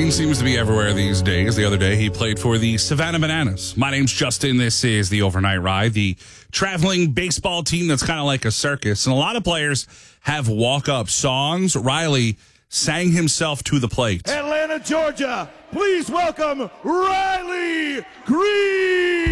Justin seems to be everywhere these days. The other day, he played for the Savannah Bananas. My name's Justin. This is the Overnight Ride, the traveling baseball team that's kind of like a circus. And a lot of players have walk-up songs. Riley sang himself to the plate. Atlanta, Georgia, please welcome Riley Green.